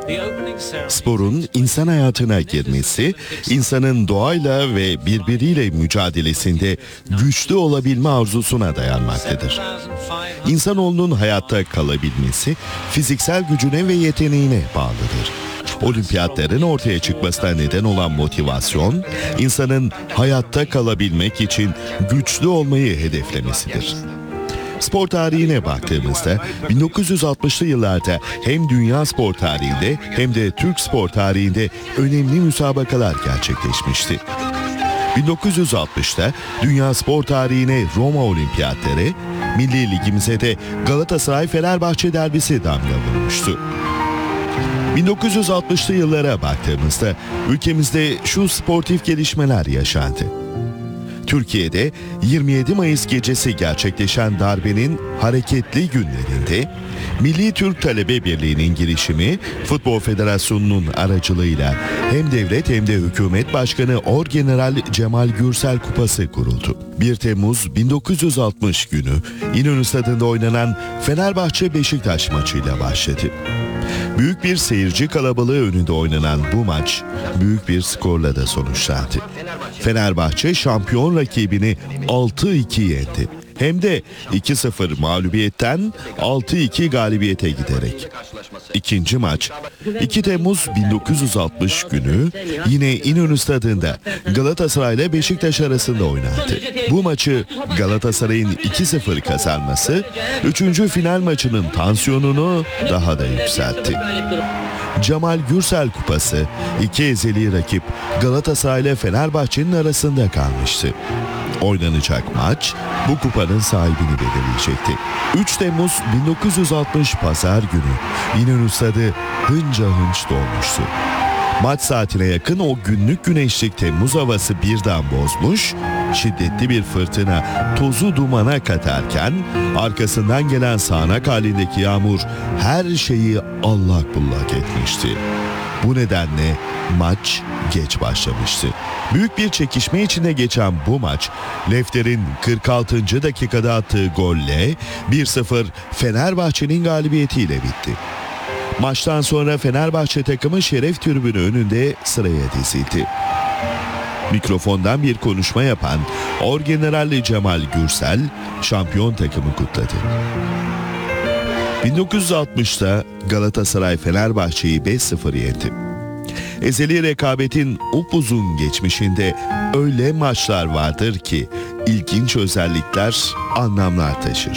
Sporun insan hayatına girmesi, insanın doğayla ve birbiriyle mücadelesinde güçlü olabilme arzusuna dayanmaktadır. İnsanoğlunun hayatta kalabilmesi, fiziksel gücüne ve yeteneğine bağlıdır. Olimpiyatların ortaya çıkmasına neden olan motivasyon, insanın hayatta kalabilmek için güçlü olmayı hedeflemesidir. Spor tarihine baktığımızda 1960'lı yıllarda hem dünya spor tarihinde hem de Türk spor tarihinde önemli müsabakalar gerçekleşmişti. 1960'ta dünya spor tarihine Roma Olimpiyatları, Milli Ligimize de Galatasaray-Fenerbahçe derbisi damga vurmuştu. 1960'lı yıllara baktığımızda ülkemizde şu sportif gelişmeler yaşandı. Türkiye'de 27 Mayıs gecesi gerçekleşen darbenin hareketli günlerinde Milli Türk Talebe Birliği'nin girişimi Futbol Federasyonu'nun aracılığıyla hem devlet hem de hükümet başkanı Orgeneral Cemal Gürsel Kupası kuruldu. 1 Temmuz 1960 günü İnönü Stadı'nda oynanan Fenerbahçe-Beşiktaş maçıyla başladı. Büyük bir seyirci kalabalığı önünde oynanan bu maç büyük bir skorla da sonuçlandı. Fenerbahçe şampiyon rakibini 6-2 yendi. Hem de 2-0 mağlubiyetten 6-2 galibiyete giderek. İkinci maç 2 Temmuz 1960 günü yine İnönü Stadı'nda Galatasaray ile Beşiktaş arasında oynandı. Bu maçı Galatasaray'ın 2-0 kazanması 3. final maçının tansiyonunu daha da yükseltti. Cemal Gürsel Kupası iki ezeli rakip Galatasaray ile Fenerbahçe'nin arasında kalmıştı. Oynanacak maç bu kupanın sahibini belirleyecekti. 3 Temmuz 1960 Pazar günü İnönü Stadı hınca hınç dolmuştu. Maç saatine yakın o günlük güneşlik Temmuz havası birden bozmuş, şiddetli bir fırtına tozu dumana katarken arkasından gelen sağanak halindeki yağmur her şeyi allak bullak etmişti. Bu nedenle maç geç başlamıştı. Büyük bir çekişme içinde geçen bu maç, Lefter'in 46. dakikada attığı golle 1-0 Fenerbahçe'nin galibiyetiyle bitti. Maçtan sonra Fenerbahçe takımı şeref tribünü önünde sıraya dizildi. Mikrofondan bir konuşma yapan Orgeneral Cemal Gürsel, şampiyon takımı kutladı. 1960'ta Galatasaray Fenerbahçe'yi 5-0 yendi. Ezeli rekabetin upuzun geçmişinde öyle maçlar vardır ki ilginç özellikler, anlamlar taşır.